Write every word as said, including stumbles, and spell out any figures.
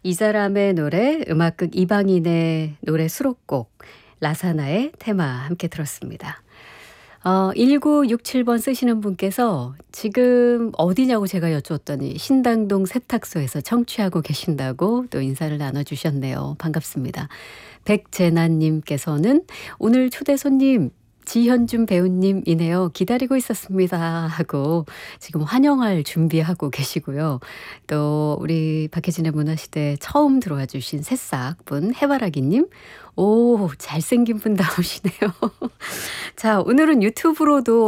이 사람의 노래, 음악극 이방인의 노래 수록곡, 라사나의 테마 함께 들었습니다. 어, 일구육칠 번 쓰시는 분께서 지금 어디냐고 제가 여쭈었더니 신당동 세탁소에서 청취하고 계신다고 또 인사를 나눠주셨네요. 반갑습니다. 백재난님께서는 오늘 초대 손님 지현준 배우님이네요. 기다리고 있었습니다. 하고 지금 환영할 준비하고 계시고요. 또 우리 박혜진의 문화시대 처음 들어와 주신 새싹분 해바라기님. 오, 잘생긴 분 나오시네요. 자, 오늘은 유튜브로도